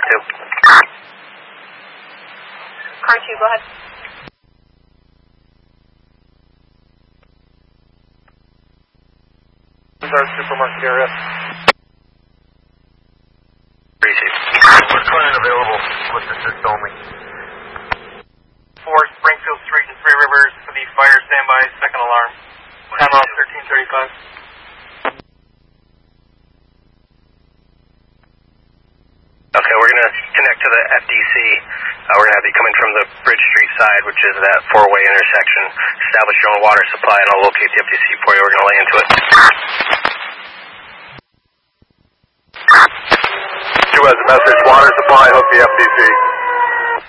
2. Car 2, go ahead. This is our supermarket area. Receive. What's going available with assist only? 4 Springfield Street and 3 Rivers for the fire standby, second alarm. Time off 1335. Okay, we're going to connect to the FDC. We're going to have you coming from the Bridge Street side, which is that 4-way intersection. Establish your own water supply, and I'll locate the FDC for you. We're going to lay into it. 2 has a message. Water supply, hook the FDC.